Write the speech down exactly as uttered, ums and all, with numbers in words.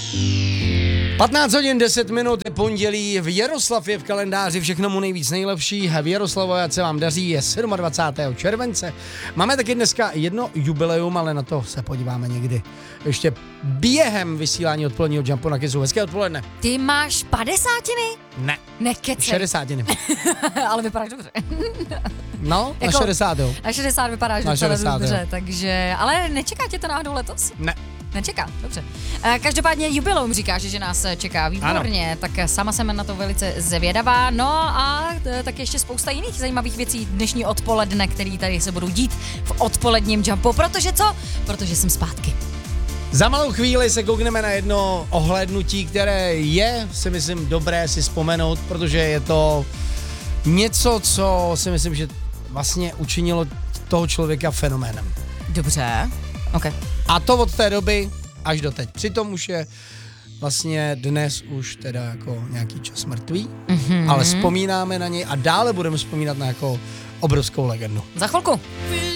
patnáct hodin deset minut je pondělí, v Jaroslav je v kalendáři, všechno mu nejvíc nejlepší. V Jaroslavu, ať se vám daří, je dvacátého sedmého července. Máme taky dneska jedno jubileum, ale na to se podíváme někdy. Ještě během vysílání odpoledního Jumpu na Kissu. Hezké odpoledne. Ty máš padesátiny? Ne. Nekecej. šedesátiny. Ale vypadáš dobře. No, na jako, šedesát. Na šedesát vypadáš na docela šedesát, dobře, jo. Takže, ale nečeká tě to náhodou letos? Ne. Nečeká, dobře. Každopádně jubileum říkáš, že nás čeká výborně, ano. Tak sama jsem na to velice zvědavá. No a tak ještě spousta jiných zajímavých věcí dnešní odpoledne, které tady se budou dít v odpoledním Jumpu. Protože co? Protože jsem zpátky. Za malou chvíli se koukneme na jedno ohlédnutí, které je, si myslím, dobré si vzpomenout, protože je to něco, co si myslím, že vlastně učinilo toho člověka fenoménem. Dobře, ok. A to od té doby až do teď. Přitom už je vlastně dnes už teda jako nějaký čas mrtvý, mm-hmm. ale vzpomínáme na něj a dále budeme vzpomínat na jako obrovskou legendu. Za chvilku.